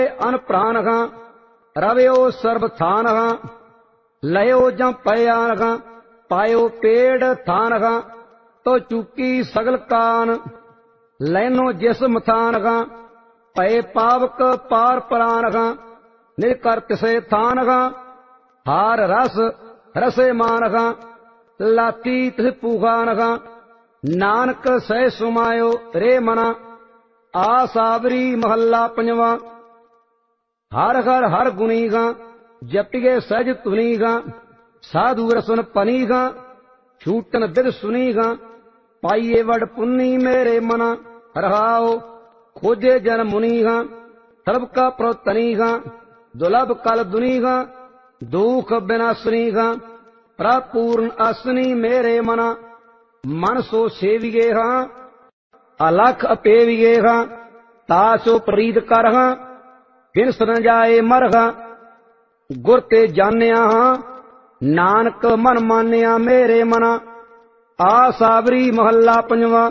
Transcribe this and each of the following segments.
अन प्राण हां रव्यो सर्ब थान हां लयो जं पयान हां पायो पेड़ थान हां तो चुकी सगल कान लैनो जिस मथान हां पए पावक पार प्राण हां निर्कर तिसे थान हां हार रस रसे मान हां लाती तिस पूगान हां नानक सह सुमायो रे मना आसावरी महला पंजवा। हर हर हर गुणी गा जपिगे सहज तुनी गा साधु रसन पनी गा छूटन बिद सुनी गा पाइये वड पुन्नी मेरे मना रहाओ खोजे जन मुनि गा सर्व का प्रतनी गा दुलभ कल दुनी गा दुख बिनासनी गा प्रपूर्ण आसनी मेरे मना मन सो सेविगे हाँ अलख अपेविगे हाँ तासो प्रीत कर हाँ बिन सन जाए मरगा गुर ते जानिया हां नानक मन मानिया मेरे मना आसावरी महला पंजवा।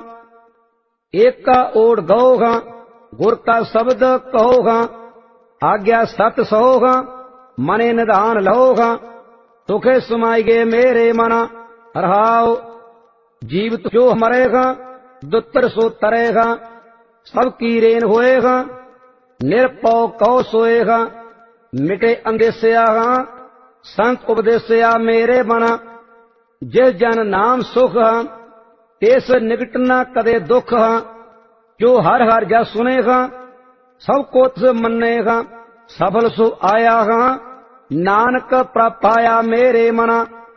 एक का ओढ़ गओगा गुर का शब्द कहोगा आज्ञा सत सहोगा मने निधान लहोगा सुखे सुमाई गे मेरे मना रहाओ जीवित जो मरेगा दुत्तर सो तरेगा सब की रेन होएगा निरपौ कौ सोएगा मिटे अंदेसिया हां संत उपदेसिया मेरे मना जिस जन नाम सुख हां तेस निकटना कदे दुख हां जो हर हर जा सुनेगा सब को मन्नेगा सफल सो आया हां नानक प्रापाया मेरे मना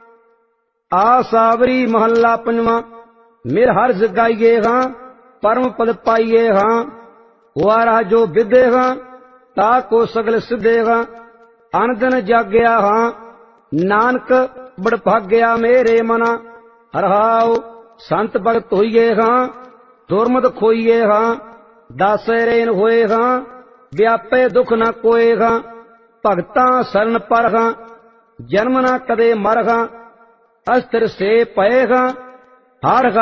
आसावरी महला पंजवा। मेर हर जगाइए हां परम पद पाइए हां वारा जो विदेगा ताको सगल सिद्धेगा अनदन जागया हां नानक बड़ भाग्या मेरे मना रहाओ संत भगत होइए हां दुर्मद खोइए हां दासे रेन होए हां व्यापे दुख न कोए हां भगतां शरण पर हां जन्म न कदे मर हां अस्त्र से पए हां हर